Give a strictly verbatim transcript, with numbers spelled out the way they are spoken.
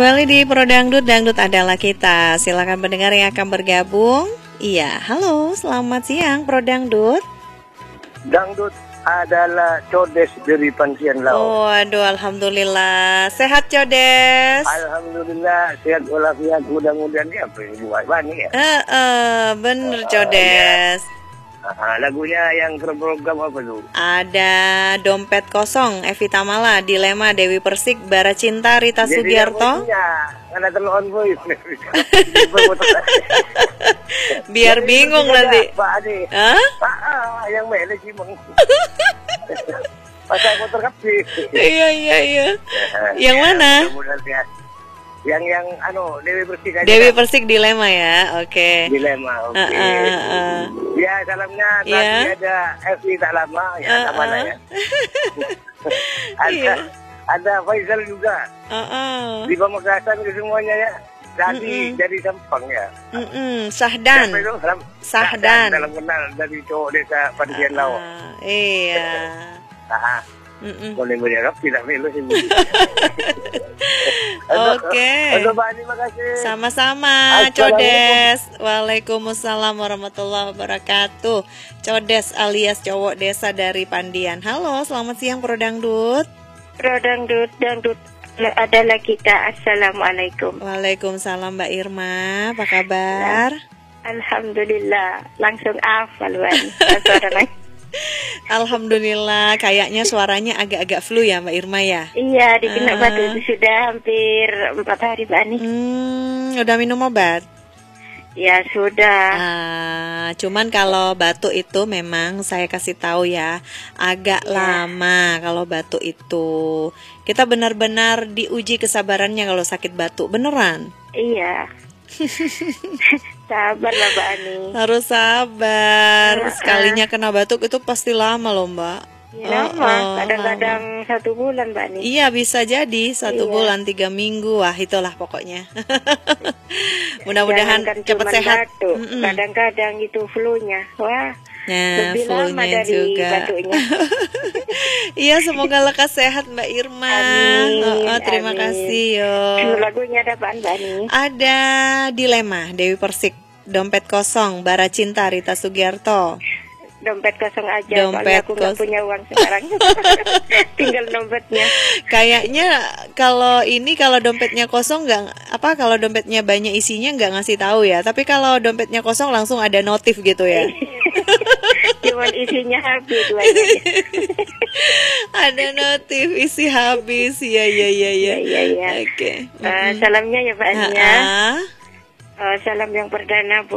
Kembali di Pro Dangdut, Dangdut adalah kita. Silakan pendengar yang akan bergabung. Iya, halo, selamat siang Pro Dangdut. Dangdut adalah Codes dari Pansian Lau. Oh, aduh, alhamdulillah. Sehat Codes? Alhamdulillah, sehat walafiat, mudah-mudahan ya buat bani ya. Eh, eh, bener Codes. Ah, lagunya yang program apa tuh? Ada Dompet Kosong, Evi Tamala, Dilema, Dewi Persik, Bara Cinta, Rita Jadi Sugiarto. karena telepon voice. Biar bingung nanti. Pak Ade. Hah? Pak, ah, yang mele sih bang. Pasal motor kapsi. Iya, iya, iya. Yang mana? Mudah-mudahan yang yang anu Dewi Persik aja. Dewi Persik Dilema ya, oke. Okay. Dilema, oke. Okay. Uh, uh, uh. Ya salamnya tadi Yeah. ada Evi tak lama ya, Uh, tak mana uh. ya. ada Iya. ada Faisal juga Uh, uh. di Pamekasan itu semuanya ya. Jadi Mm -mm. jadi Sampang ya. Mm -mm. Sahdan. Siapa itu? Salam- Sahdan. Dalam kenal dari cowok desa Pansian Lau. Uh, iya. Ah, Mm -mm. boleh berharap tidak melu sih. Oke. Untuk Pak, terima kasih. Sama-sama, Assalamualaikum. Codes. Waalaikumsalam warahmatullahi wabarakatuh. Codes alias cowok desa dari Pandian. Halo, selamat siang Pro Dangdut. Pro Dangdut, Dangdut adalah kita. Assalamualaikum. Waalaikumsalam Mbak Irma, apa kabar? Alhamdulillah, langsung hafal Wan. Suara Alhamdulillah, kayaknya suaranya agak-agak flu ya Mbak Irma ya? Iya, di Kena Ah. Batu itu sudah hampir empat hari Mbak Ani. Hmm, udah minum obat? Ya sudah. Ah, cuman kalau batuk itu memang saya kasih tahu ya, agak Ya. lama kalau batuk itu. Kita benar-benar diuji kesabarannya kalau sakit batuk, beneran. Iya. Sabar lah Mbak Ani. Harus sabar. Ah, ah. Sekalinya kena batuk itu pasti lama loh Mbak. Ya, Oh, lama, oh, kadang-kadang satu bulan Mbak Ani. Iya bisa jadi satu Iya. bulan tiga minggu, wah itulah pokoknya. Mudah-mudahan Jangankan cepat cuman sehat. batuk, Mm-mm. kadang-kadang itu flu-nya. Wah, Nah, lebih lama flu-nya dari juga. batuknya. Iya, semoga lekas sehat Mbak Irma. Amin, Oh, oh, terima amin. kasih yo. Lagunya ada apaan Mbak Ani? Ada Dilema, Dewi Persik, Dompet Kosong, Bara Cinta, Rita Sugiarto. Dompet kosong aja, Dompet soalnya aku nggak kos- punya uang sekarang. Tinggal dompetnya. Kayaknya kalau ini kalau dompetnya kosong nggak apa kalau dompetnya banyak isinya nggak ngasih tahu ya. Tapi kalau dompetnya kosong langsung ada notif gitu ya. Cuman isinya habis lagi. Ada notif isi habis. Ya ya ya ya. Iya, iya. Oke. Eh, salamnya ya Pak Ania. Ah, ah. Eh, salam yang perdana Bu.